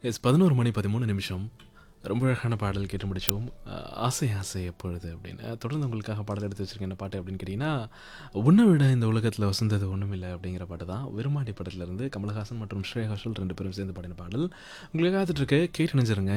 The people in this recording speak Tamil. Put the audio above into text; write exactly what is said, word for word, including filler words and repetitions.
எஸ் பதினொரு மணி பதிமூணு நிமிஷம். ரொம்ப அழகான பாடல் கேட்டு முடிச்சோம். அ ஆசை ஆசை எப்பொழுது அப்படின்னு. தொடர்ந்து உங்களுக்காக பாடல் எடுத்து வச்சிருக்கேன். என்ன பாட்டு அப்படின்னு கேட்டீங்கன்னா, "உன்ன விட இந்த உலகத்தில வசந்தது ஒண்ணுமில்ல" அப்படிங்கிற பாட்டு தான். விருமாண்டி படத்திலருந்து கமலஹாசன் மற்றும் ஸ்ரேயா கோஷல் ரெண்டு பேரும் சேர்ந்து பாடின பாடல். உங்களுக்காக காத்துட்ருக்கு. கேட்டு இணைஞ்சிருங்க.